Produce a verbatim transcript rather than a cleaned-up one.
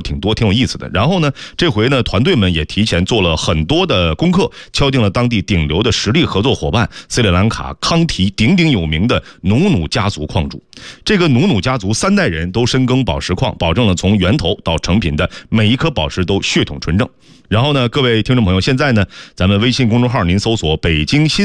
挺多，挺有意思的。然后呢，这回呢，团队们也提前做了很多的功课，敲定了当地顶流的实力合作伙伴斯里兰卡康提鼎鼎有名的努努家族矿主。这个努努家族三代人都深耕宝石矿，保证了从源头到成品的每一颗宝石都血统纯正。然后呢，各位听众朋友，现在呢，咱们微信公众号您搜索北京新